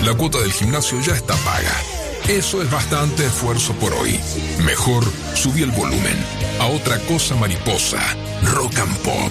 La cuota del gimnasio ya está paga. Eso es bastante esfuerzo por hoy. Mejor subí el volumen. A otra cosa mariposa. Rock and Pop.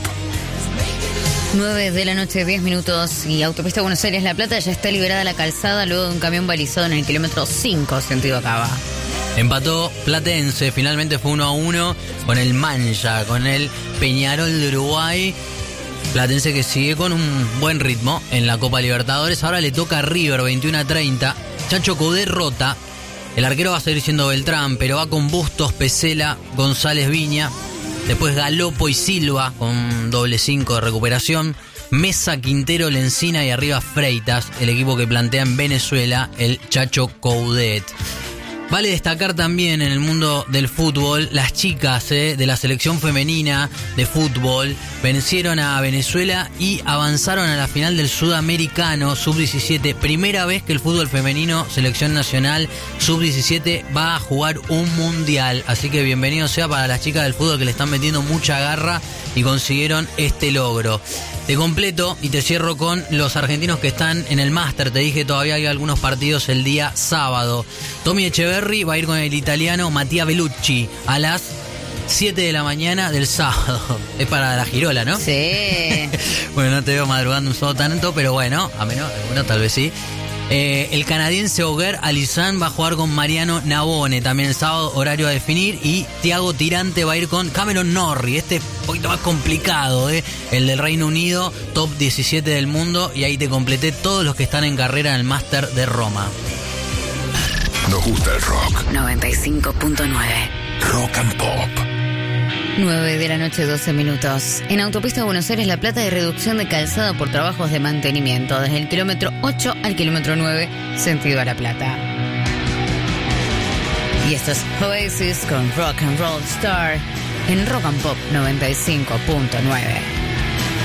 9 de la noche, 10 minutos, y Autopista Buenos Aires La Plata ya está liberada la calzada luego de un camión balizado en el kilómetro 5, sentido Cava. Empató Platense, finalmente fue 1-1 con el Mancha, con el Peñarol de Uruguay. Platense que sigue con un buen ritmo en la Copa Libertadores. Ahora le toca a River, 21-30. Chacho Coudet rota. El arquero va a seguir siendo Beltrán, pero va con Bustos, Pesela, González, Viña. Después Galopo y Silva con doble 5 de recuperación. Mesa, Quintero, Lencina y arriba Freitas, el equipo que plantea en Venezuela el Chacho Coudet. Vale destacar también en el mundo del fútbol, las chicas de la selección femenina de fútbol vencieron a Venezuela y avanzaron a la final del Sudamericano Sub-17. Primera vez que el fútbol femenino, selección nacional Sub-17, va a jugar un mundial. Así que bienvenido sea para las chicas del fútbol que le están metiendo mucha garra y consiguieron este logro. Te completo y te cierro con los argentinos que están en el máster. Te dije todavía hay algunos partidos el día sábado. Tommy Echeverry va a ir con el italiano Mattia Bellucci a las 7 de la mañana del sábado. Es para la girola, ¿no? Sí. Bueno, no te veo madrugando un sábado tanto, pero bueno, a menos, alguno tal vez sí. El canadiense Auger Alizán va a jugar con Mariano Navone también el sábado, horario a definir. Y Thiago Tirante va a ir con Cameron Norrie. Este es un poquito más complicado, el del Reino Unido, top 17 del mundo. Y ahí te completé todos los que están en carrera en el Máster de Roma. Nos gusta el rock. 95.9 Rock and Pop. 9 de la noche, 12 minutos. En Autopista Buenos Aires La Plata hay reducción de calzado por trabajos de mantenimiento desde el kilómetro 8 al kilómetro 9, sentido a La Plata. Y esto es Oasis con Rock and Roll Star en Rock and Pop 95.9.